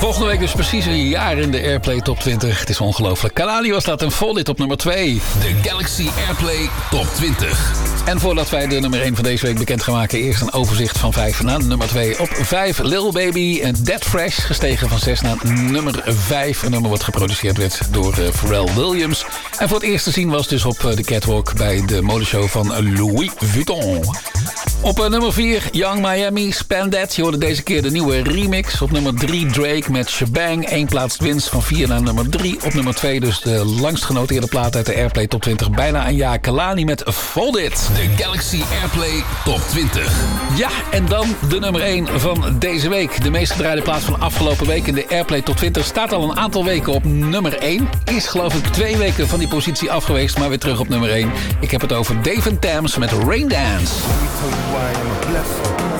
Volgende week dus precies een jaar in de Airplay Top 20. Het is ongelooflijk. Kalani was dat en Foldit op nummer 2. De Galaxy Airplay Top 20. En voordat wij de nummer 1 van deze week bekend gaan maken, eerst een overzicht van 5 naar nummer 2. Op 5 Lil Baby en Dead Fresh, gestegen van 6 naar nummer 5. Een nummer wat geproduceerd werd door Pharrell Williams. En voor het eerst te zien was dus op de catwalk bij de modeshow van Louis Vuitton. Op nummer 4 Young Miami, Spend That. Je hoorde deze keer de nieuwe remix. Op nummer 3 Drake met Shebang. 1 plaats winst van 4 naar nummer 3. Op nummer 2 dus de langst genoteerde plaat uit de Airplay Top 20. Bijna een jaar. Kalani met Fold It. De Galaxy Airplay Top 20. Ja, en dan de nummer 1 van deze week. De meest gedraaide plaat van afgelopen week in de Airplay Top 20 staat al een aantal weken op nummer 1. Is geloof ik 2 weken van die positie af geweest, maar weer terug op nummer 1. Ik heb het over Dave & Thames met Rain Dance. Why I'm a blessing.